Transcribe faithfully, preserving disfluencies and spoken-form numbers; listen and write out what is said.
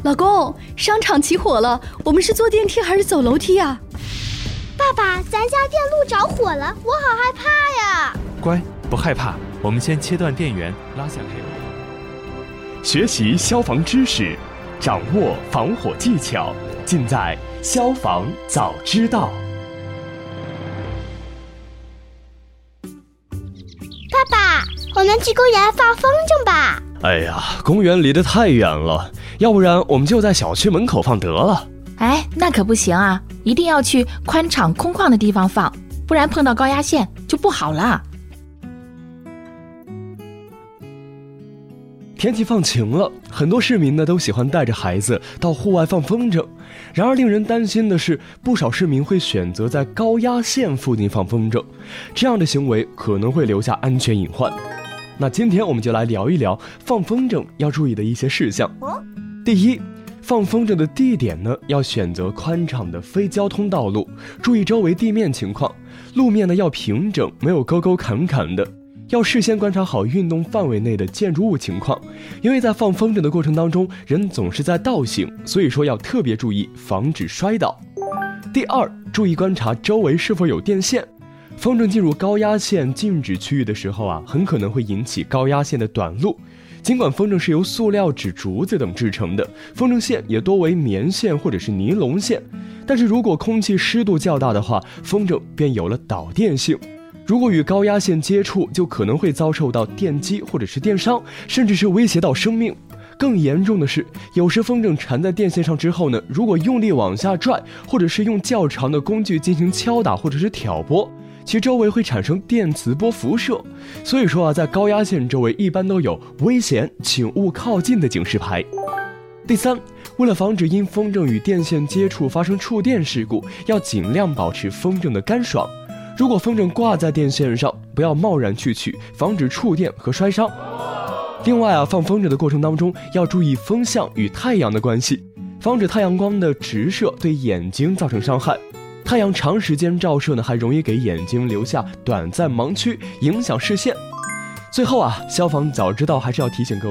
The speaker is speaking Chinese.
老公，商场起火了，我们是坐电梯还是走楼梯啊？ 爸爸，咱家电路着火了，我好害怕呀！ 乖，不害怕，我们先切断电源，拉下黑幕。 学习消防知识，掌握防火技巧，尽在消防早知道。 爸爸，我们去公园放风筝吧。 哎呀，公园离得太远了，要不然我们就在小区门口放得了。 哎，那可不行啊，一定要去宽敞空旷的地方放，不然碰到高压线就不好了。 天气放晴了，很多市民呢都喜欢带着孩子到户外放风筝。然而令人担心的是，不少市民会选择在高压线附近放风筝，这样的行为可能会留下安全隐患。那今天我们就来聊一聊放风筝要注意的一些事项。第一，放风筝的地点呢，要选择宽敞的非交通道路，注意周围地面情况，路面呢要平整，没有沟沟坎坎的。要事先观察好运动范围内的建筑物情况，因为在放风筝的过程当中，人总是在倒行，所以说要特别注意防止摔倒。第二，注意观察周围是否有电线。风筝进入高压线静止区域的时候啊，很可能会引起高压线的短路。尽管风筝是由塑料、纸、竹子等制成的，风筝线也多为棉线或者是尼龙线，但是如果空气湿度较大的话，风筝便有了导电性。如果与高压线接触，就可能会遭受到电击或者是电伤，甚至是威胁到生命。更严重的是，有时风筝缠在电线上之后呢，如果用力往下拽，或者是用较长的工具进行敲打或者是挑拨，其周围会产生电磁波辐射。所以说啊，在高压线周围一般都有危险请勿靠近的警示牌。第三，为了防止因风筝与电线接触发生触电事故，要尽量保持风筝的干爽。如果风筝挂在电线上，不要贸然去取，防止触电和摔伤。另外啊，放风筝的过程当中要注意风向与太阳的关系，防止太阳光的直射对眼睛造成伤害。太阳长时间照射呢，还容易给眼睛留下短暂盲区，影响视线。最后啊，消防早知道还是要提醒各位